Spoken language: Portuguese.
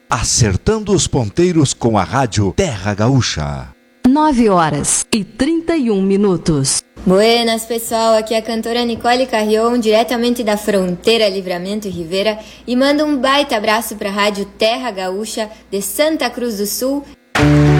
Acertando os ponteiros com a rádio Terra Gaúcha. 9h31. Buenas, pessoal, aqui é a cantora Nicole Carrion, diretamente da fronteira Livramento e Rivera, e mando um baita abraço para a rádio Terra Gaúcha de Santa Cruz do Sul.